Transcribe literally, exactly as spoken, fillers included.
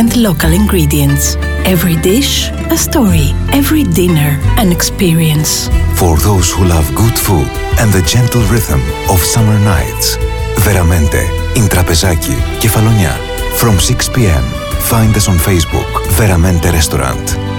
and local ingredients. Every dish, a story. Every dinner, an experience. For those who love good food and the gentle rhythm of summer nights. Veramente, in Τραπεζάκι, Κεφαλονιά. From six p m Find us on Facebook, Veramente Restaurant.